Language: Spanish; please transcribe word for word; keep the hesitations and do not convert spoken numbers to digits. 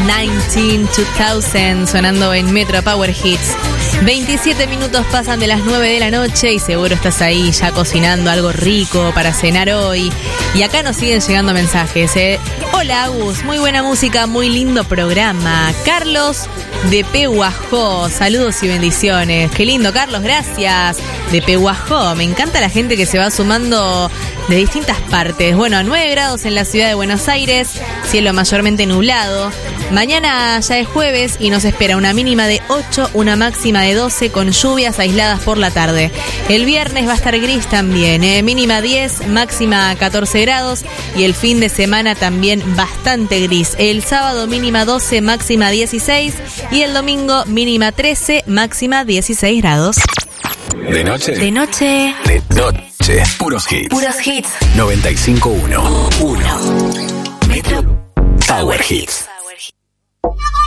diecinueve, dos mil, sonando en Metro Power Hits. veintisiete minutos pasan de las nueve de la noche y seguro estás ahí ya cocinando algo rico para cenar hoy. Y acá nos siguen llegando mensajes, ¿eh? Hola Agus, muy buena música, muy lindo programa. Carlos de Pehuajó, saludos y bendiciones. Qué lindo, Carlos, gracias. De Pehuajó, me encanta la gente que se va sumando de distintas partes. Bueno, nueve grados en la ciudad de Buenos Aires, cielo mayormente nublado. Mañana ya es jueves y nos espera una mínima de ocho, una máxima de doce con lluvias aisladas por la tarde. El viernes va a estar gris también, ¿eh? Mínima diez, máxima catorce grados y el fin de semana también bastante gris. El sábado mínima doce, máxima dieciséis y el domingo mínima trece, máxima dieciséis grados. De noche. De noche. De noche. Puros hits. Puros hits. noventa y cinco punto uno. Uno. Metro Power Hits.